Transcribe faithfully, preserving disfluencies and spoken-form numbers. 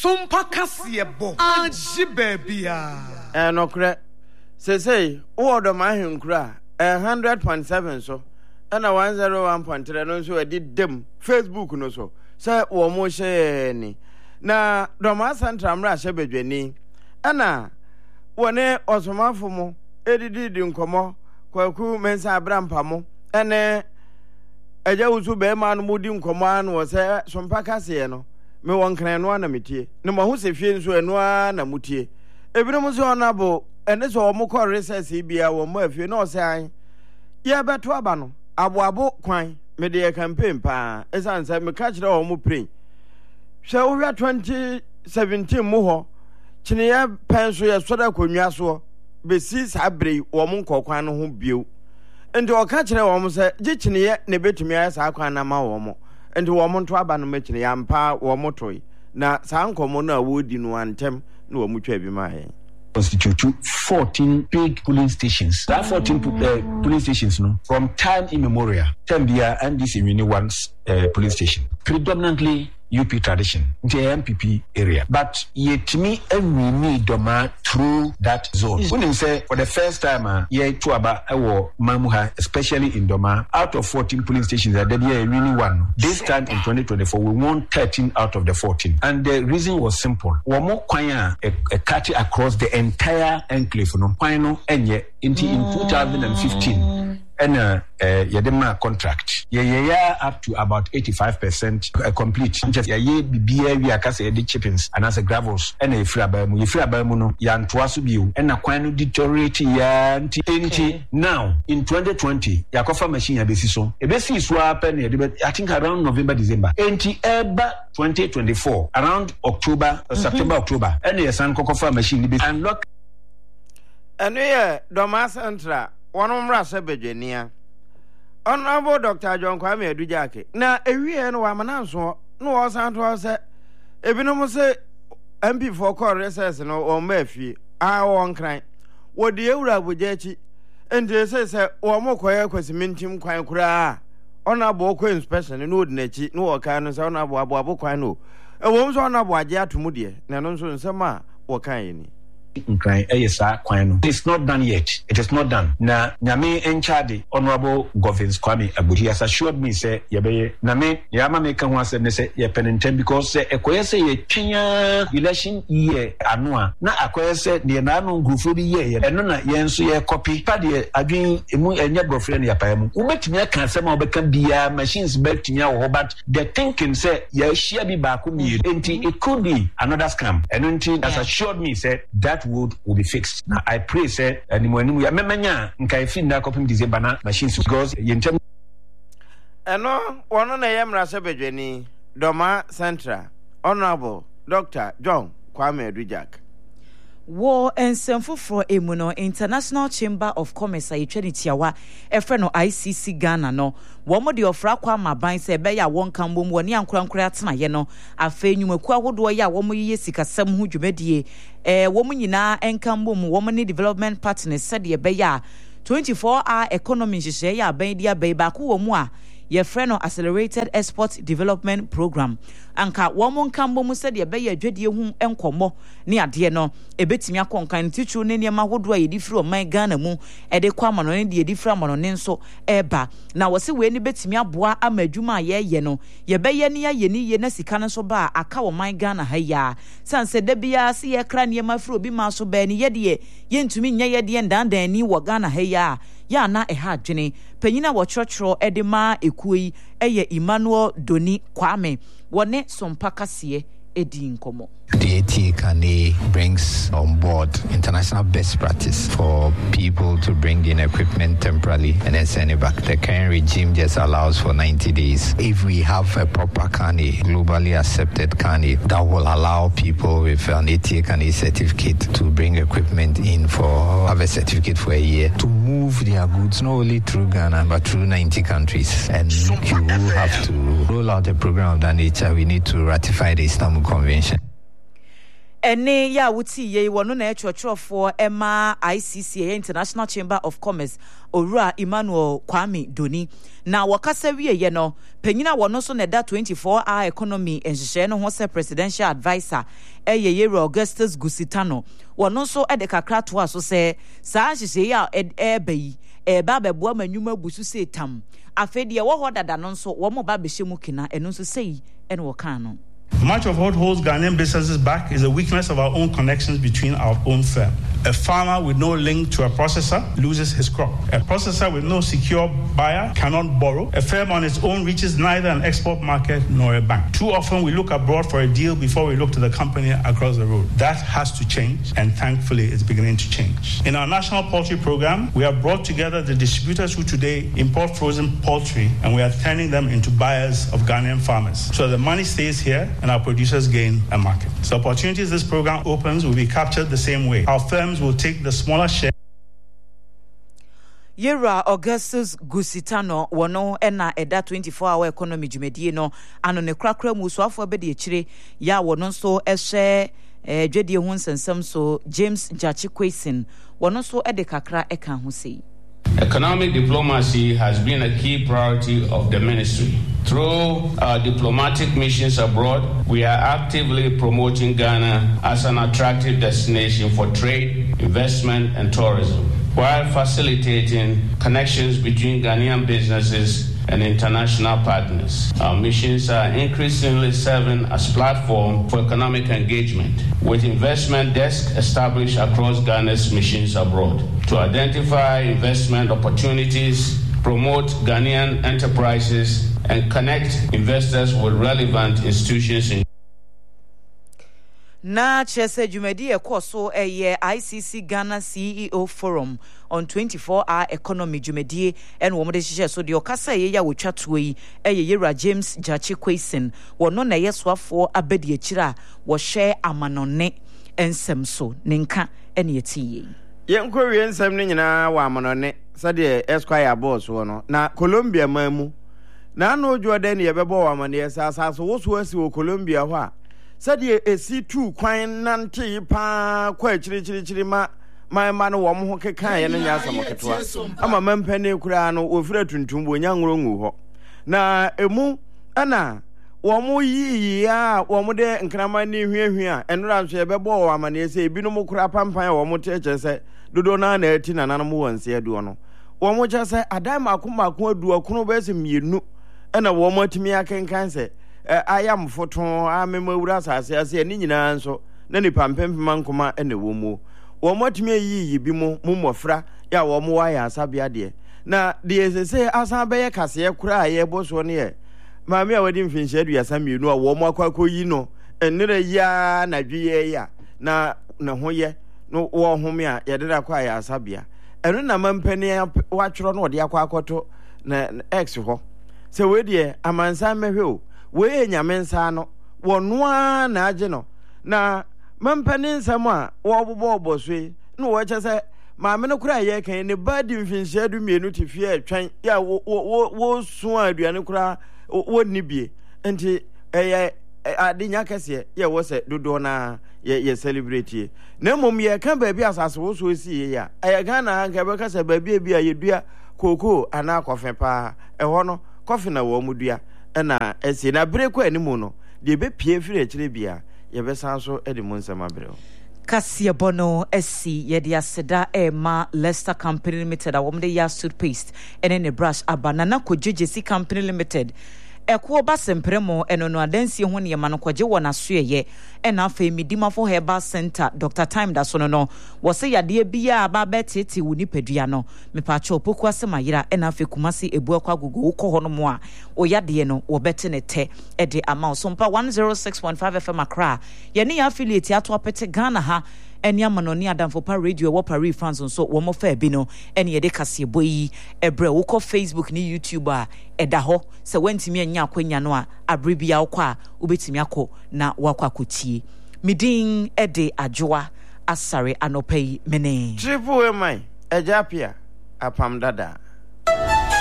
Sumpa kasiebo anji babia. Eh no kre. Say say o do ma hwenkura one hundred point seven so. Ana one oh one point three no so edi dem Facebook no so. Say wo mo share ni. Na Doma Central mra hye bedwani. Ana wone osomafo mo edidi di nkomo kwaku mensa abrampa mo. Ene eja wusu be ma no mudi nkomo an wo se sompa kase no. Me won kran no na metie ne mo ho se fie nso eno na mutie ebinom so onabo ene so omo kọ research bia wo mo afie na o se an ye beto aba no aboabo kwan me de campaign pa esan se me ka kire wo mo pray hwe wo hwa twenty seventeen mo ho kine ye penso ye soda konwa so be si sabre wo mo nkokwan no ho bio enti o ka kire wo mo se gi kine ye ne betumi ya sa kwan na ma wo mo enti wo mo nto aba no mekine ya mpa wo mo toy na sa nkomo na wodi no antem na wo mo twa bi ma he constitute fourteen big polling stations. That fourteen uh, polling stations, no, from time immemorial, Tembia and this Imuni one's uh, polling station, predominantly U P tradition, the M P P area. But yet me every need Doma through that zone. When you say for the first time, uh, yeah, to about our Mamuha, especially in Doma, out of fourteen polling stations, that there really one. This time in twenty twenty-four, we won thirteen out of the fourteen, and the reason was simple. We more kwanya a cut across the entire enclave, no kwano enye into in two thousand fifteen. And uh, uh, yedema contract. Yeah, yeah, yeah, up to about eighty-five percent uh, complete. Just yeah, yeah, be we are cast the chippings and as a gravels and a free abamu, you free abamu no, yan twasu biu, and a quino deteriorate ya anti now in twenty twenty, Yakofa machine abesiso. A besi swap and I think around November, December. Anti eba twenty twenty-four, around October, uh, September, October, and a san kokofa machine and lock. And we are Doma Central. One of Rasa Bedenia. Honorable Doctor John Kwame Adujake. Na ewie no wamananso no wasanto ase ebinom se M P for call recess no o mafie a won kran wo de ewura bojachi ente se se wo mokoye kwasimintim kwan kura honorable ko inspection no odinachi no wo kan no se honorable abo abo kwan no e wo so honorable age atomu de na no so nsema wo kan yini. It's not done yet. It is not done. Na nyame enchade Honorable Govins Kwame Agbodi has assured me say yebe na me yama make kan wase ne say ye penenten because say ekoye say ye twenya election year anoa na akoye say ne na no ngufo bi ye eno na ye nso ye copy pa de adwen emu enye brofre ne yapa mu ubetumi aka asem obeka bia machines betumi awo but the thinking say ye share bi ba ko mi enti it could be another scam eno enti has assured me say that would will be fixed. Now I pray say animu ya memanya nkai fi na kopim December na machines because yentem eno wono na yemra se bedwani Doma Central Honorable Doctor John Kwame Adujake. War and Semfufro Emuno International Chamber of Commerce a Trinitiawa Efreno I C C Ghana no womo de ofra kwa maban se be ya won kan bom woni ankorankora atena ye no afa enyumaku ahodo ya womo yiye sikasam hu dwumadie eh womo nyina enkan bom womo ne development partners said ye be ya twenty-four hour economy hye ya ban dia be ba ko womo a ye freno accelerated export development program anka womo nkan bom said ye be ya dwedie hu enkomo ne ade no ebetimi akonkan tichu ne niam ahodo a ye di firi o man Ghana mu e de kwa mano ne de di firi amano ne nso eba na wose we ni betimi aboa amadwuma ye ye no ye be ye ne ye ni ye na sika no so ba aka wo man Ghana ha ya sanse da bia se ye kra ne ma firi obi ma so ba ni ye de ye ntumi nya ye de ndandan ni wo Ghana ha ya ya na e ha dwene panyina wo chrochro e de ma ekuyi eye Emmanuel Doni Kwame wone sompa kase edi nkomo. The A T C A N E brings on board international best practice for people to bring in equipment temporarily and then send it back. The current regime just allows for ninety days. If we have a proper C A N E, globally accepted C A N E, that will allow people with an A T C A N E certificate to bring equipment in for, have a certificate for a year, to move their goods not only through Ghana but through ninety countries. And you will have to roll out a program of that nature. We need to ratify the Istanbul Convention. Ene ya wuti ye wono na echwochwofo ema I C C International Chamber of Commerce Owura Emmanuel Kwame Doni na wakasa wie ye no panyina wono so na da twenty-four hour economy enhye no ho se presidential advisor eye Yeri Augustus Gusitano wono so ede kakra to aso se saa hye ya e bayi e ba bebo amanyuma busu se tam afedie wo ho dada no so wo mo ba behye mu kina eno so sei ene wo kan no. Much of what holds Ghanaian businesses back is the weakness of our own connections between our own firm. A farmer with no link to a processor loses his crop. A processor with no secure buyer cannot borrow. A firm on its own reaches neither an export market nor a bank. Too often we look abroad for a deal before we look to the company across the road. That has to change, and thankfully it's beginning to change. In our national poultry program, we have brought together the distributors who today import frozen poultry, and we are turning them into buyers of Ghanaian farmers. So the money stays here and our producers gain a market. So opportunities this program opens will be captured the same way. Our firms will take the smaller share. Yera Augustus Gusitano wono ena eda twenty-four hour economy jumedie no ano ne krakra mu so afo be de chire ya wono so ehwe eh dwedie ho nsensem so James Jachikwesin wono so ede kakra eka ho sei. Economic diplomacy has been a key priority of the ministry. Through our diplomatic missions abroad, we are actively promoting Ghana as an attractive destination for trade, investment, and tourism, while facilitating connections between Ghanaian businesses and international partners. Our missions are increasingly serving as platform for economic engagement, with investment desks established across Ghana's missions abroad to identify investment opportunities, promote Ghanaian enterprises, and connect investors with relevant institutions in na chese jumedi ekoso eye I C C Ghana C E O Forum on twenty-four hour economy jumedi en wo mode hye so de okasa ye ya wotwa toyi eye Yera James Jachikwesin wono na yesoafo abedi akira wo hwe amanone ensem so nenka ene etiye ye nkowie ensem ne nyina wa amanone sade Esquire boss wo no na Colombia mamu na no Jordan ye bebo wa amane sa asaso wo so asi wo Colombia ho a sade esi tu kwan nante pa kwa chirichirichiri ma ma ma no wo mo ho kekan ye no nya asamoketoa ama mampane kura no ofira tuntum bo nya nworongu ho na emu ana wo mo yiyi ya wo mo de nkrama ni hwehwe a enura so ye bebo wo amane se ebi no mo kura pampan wo mo teche se dodo na na ati na nanom wonse adu no wo mo cha se adan makoma ko adu akuno be se mienu ana wo mo atimi akenkan se ayam foto amemawura asase ase ani nyina nso na ni pampempema nkoma ene wo mu wo mo atimi yiyi bi mo mo mofra ya wo mo wa ya asabia de na de esese asan be ye kase kura ye boso ne ye maami a wadi mfinhye aduasa mienu a wo mo akwakọ yi no enire ya na dwie ya na na ho ye no wo home a ye de da kwa ya asabia eno na mampani wa tworo no de akwa akoto na x ho se we de amansa mehwe o we nyamensa no wonoa na age no na mampani nsam a wo bobo oboswe no wo chese maame no kura ye kan ne badi mfinhye adu mienu tifie atwan ya wo wo wo so aduane kura wo nibie enti eh adinya kese ye wo se dodo na ye ye celebrate na mom ye kan ba bi asase wo so si ya eh Ghana anka be kase ba bi bi a ye dua koko ana kofe pa eh ho no kofe na wo mudua na esi na breko animu no de be pie fire kire bia ye be san so e de monsema breo Kasia bono esi yedi aseda ema Leicester Company Limited a womde ya toothpaste ene ne brush abanana ko J C Company Limited eko ba sempremo eno no adansi ho ne yema no kwaje wona soeye ena afa midima for Herbal Center Doctor Time da so no no wo se yade bia ba betete woni padua no mepacha opoku asemayira ena afa kumase ebu akwa gogo wo kɔ ho no mo a o yade no wo bete ne te e de ama so mpa one oh six point five F M Accra ye ne ya affiliate ato apete Ghana ha eni amanoni adamfo pa radio wo Paris France so wo mo fa bi no eni ye de kase boyi ebre wo kɔ Facebook ni YouTube a eda ho se wantimi anya akwanya no a abribia wo kɔ a obetimi akɔ na wakɔ akotie midin ede adwoa asare anopai mene triple mai ejapia apam dada